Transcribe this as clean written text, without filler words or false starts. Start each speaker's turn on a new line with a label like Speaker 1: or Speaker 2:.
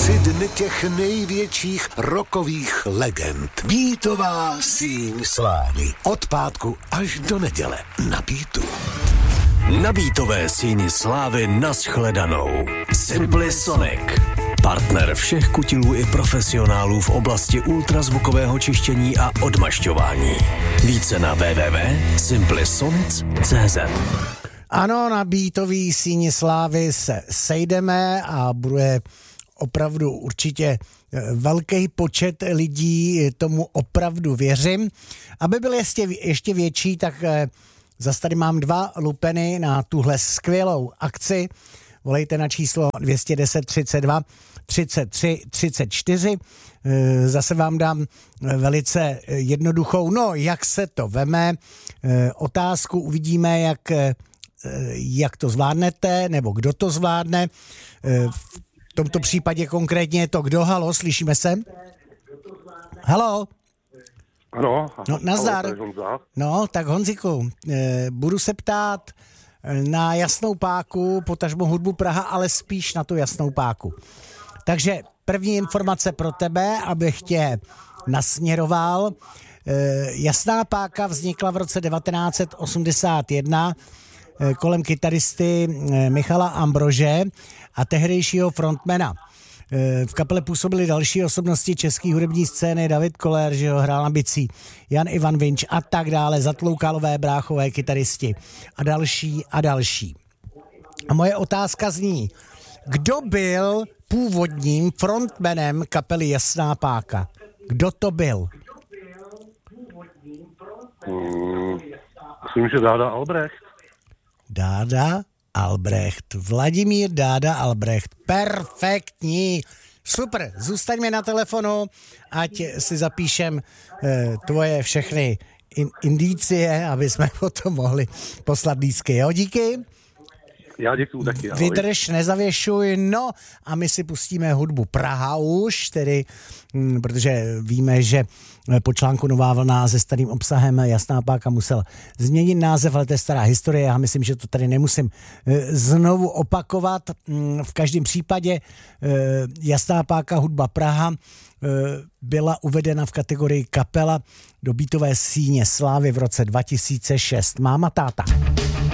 Speaker 1: 3 dny těch největších rockových legend. Beatová síň slávy. Od pátku až do neděle na Beatu.
Speaker 2: Na Beatové síni slávy nashledanou. Simply Sonic. Partner všech kutilů i profesionálů v oblasti ultrazvukového čištění a odmašťování. Více na www.simplysonic.cz.
Speaker 3: Ano, na Beatový síni slávy se sejdeme a bude opravdu určitě velký počet lidí, tomu opravdu věřím. Aby byl ještě větší, tak zase tady mám 2 lupeny na tuhle skvělou akci. Volejte na číslo 210 32 33 34. Zase vám dám velice jednoduchou, jak se to veme, otázku, uvidíme, jak to zvládnete, nebo kdo to zvládne. V tomto případě konkrétně je to kdo. Halo, slyšíme se? Halo?
Speaker 4: Ano.
Speaker 3: No, nazdar. No, tak Honziku, budu se ptát na Jasnou páku, potažmo hudbu Praha, ale spíš na tu Jasnou páku. Takže první informace pro tebe, abych tě nasměroval. Jasná páka vznikla v roce 1981 kolem kytaristy Michala Ambrože a tehdejšího frontmana. V kapele působili další osobnosti české hudební scény, David Koller, že ho hrál na bicí, Jan Ivan Vinč a tak dále, Zatloukalové, bráchové, kytaristi a další a další. A moje otázka zní, kdo byl původním frontmanem kapely Jasná páka? Kdo to byl?
Speaker 4: Myslím, že Dáda Albrecht.
Speaker 3: Dáda Albrecht. Vladimír Dáda Albrecht. Perfektní. Super. Zůstaňme na telefonu, ať si zapíšem tvoje všechny indicie, aby jsme potom mohli poslat lístky. Jo, díky.
Speaker 4: Já děkuju taky. Ahoj.
Speaker 3: Vydrž, nezavěšuj. No a my si pustíme hudbu Praha už, tedy, protože víme, že po článku Nová vlna se starým obsahem Jasná páka musel změnit název, ale to je stará historie. Já myslím, že to tady nemusím znovu opakovat. V každém případě Jasná páka hudba Praha byla uvedena v kategorii kapela do Beatové síně slávy v roce 2006. Máma, táta.